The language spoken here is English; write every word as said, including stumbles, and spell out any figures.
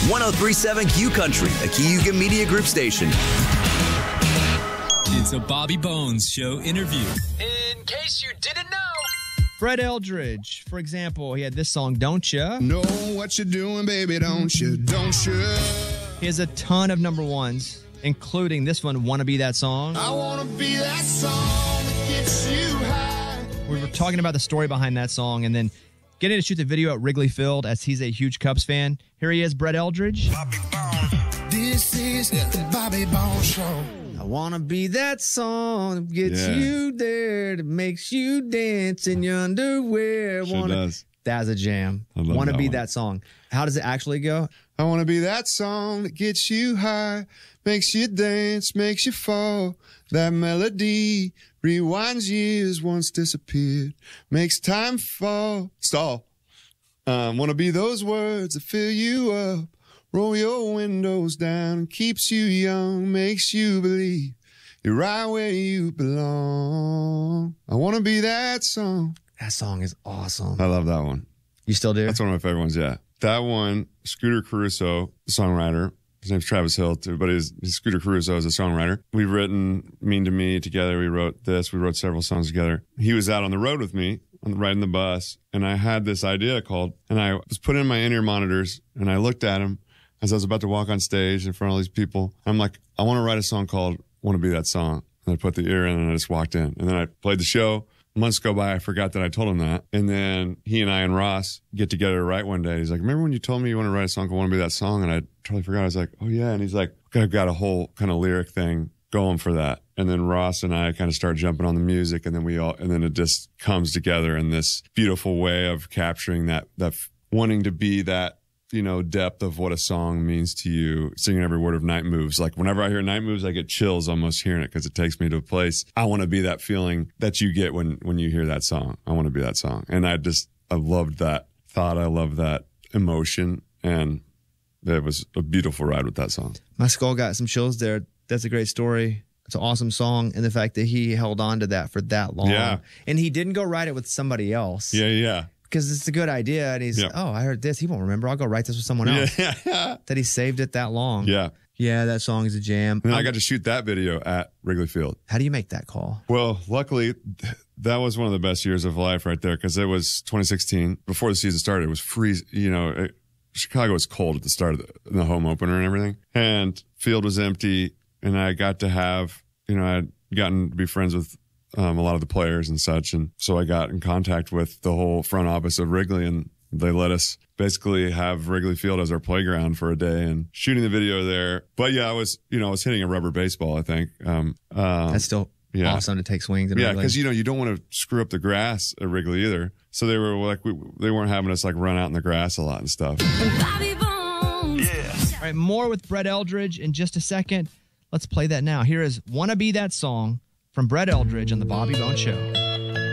one oh three point seven Q Country, a Cayuga Media Group station. It's a Bobby Bones Show interview. In case you didn't know. Brett Eldridge, for example, he had this song, Don't Ya? Know what you're doing, baby, don't you? Don't you? He has a ton of number ones, including this one, Wanna Be That Song. I wanna be that song that gets you high. We were talking about the story behind that song and then getting to shoot the video at Wrigley Field as he's a huge Cubs fan. Here he is, Brett Eldridge. Bobby Bones. This is the Bobby Bones Show. I wanna be that song that gets Yeah. you there, that makes you dance in your underwear. Sure wanna... does. That's a jam. I love Wanna that be one. that song. How does it actually go? I wanna be that song that gets you high, makes you dance, makes you fall. That melody rewinds years once disappeared, makes time fall. Stall. Um, wanna be those words that fill you up, roll your windows down, keeps you young, makes you believe you're right where you belong. I wanna be that song. That song is awesome. I love that one. You still do? That's one of my favorite ones, yeah. That one, Scooter Caruso, the songwriter. His name's Travis Hill, too, but he's, he's Scooter Caruso is a songwriter. We've written Mean to Me together. We wrote this. We wrote several songs together. He was out on the road with me, on the, riding the bus, and I had this idea called, and I was putting in my in-ear monitors, and I looked at him as I was about to walk on stage in front of all these people. I'm like, I want to write a song called Want to Be That Song. And I put the ear in, and I just walked in. And then I played the show. Months go by, I forgot that I told him that. And then he and I and Ross get together to write one day. He's like, remember when you told me you want to write a song called Want to Be That Song? And I totally forgot. I was like, oh yeah. And he's like, okay, I've got a whole kind of lyric thing going for that. And then Ross and I kind of start jumping on the music, and then we all, and then it just comes together in this beautiful way of capturing that, that wanting to be that, you know, depth of what a song means to you, singing every word of Night Moves. Like whenever I hear Night Moves, I get chills almost hearing it because it takes me to a place. I want to be that feeling that you get when, when you hear that song. I want to be that song. And I just, I loved that thought. I love that emotion. And it was a beautiful ride with that song. My skull got some chills there. That's a great story. It's an awesome song. And the fact that he held on to that for that long. Yeah. And he didn't go write it with somebody else. Yeah, yeah. Because it's a good idea. And he's, Yeah. oh, I heard this. He won't remember. I'll go write this with someone else. Yeah. That he saved it that long. Yeah. Yeah, that song is a jam. And then I Um, got to shoot that video at Wrigley Field. How do you make that call? Well, luckily, th- that was one of the best years of life right there because it was twenty sixteen. Before the season started, it was freeze. You know, it, Chicago was cold at the start of the, the home opener and everything. And field was empty. And I got to have, you know, I had gotten to be friends with um, a lot of the players and such. And so I got in contact with the whole front office of Wrigley, and they let us basically have Wrigley Field as our playground for a day and shooting the video there. But yeah, I was, you know, I was hitting a rubber baseball, I think. Um, um, That's still yeah. awesome to take swings. And yeah, Wrigley. because you know you don't want to screw up the grass at Wrigley either. So they were like, we, they weren't having us like run out in the grass a lot and stuff. Bobby Bones. All right, more with Brett Eldridge in just a second. Let's play that now. Here is Wanna Be That Song from Brett Eldridge on The Bobby Bones Show.